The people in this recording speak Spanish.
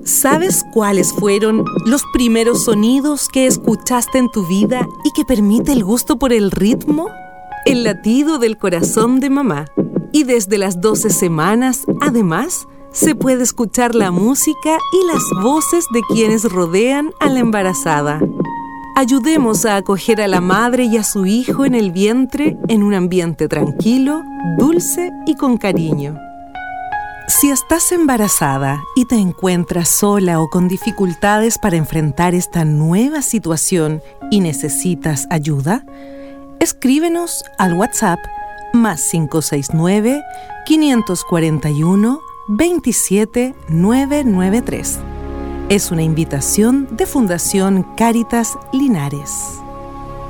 ¿Sabes cuáles fueron los primeros sonidos que escuchaste en tu vida y que permite el gusto por el ritmo? El latido del corazón de mamá. Y desde las 12 semanas, además, se puede escuchar la música y las voces de quienes rodean a la embarazada. Ayudemos a acoger a la madre y a su hijo en el vientre en un ambiente tranquilo, dulce y con cariño. Si estás embarazada y te encuentras sola o con dificultades para enfrentar esta nueva situación y necesitas ayuda, escríbenos al WhatsApp +569 541 27 993. Es una invitación de Fundación Cáritas Linares.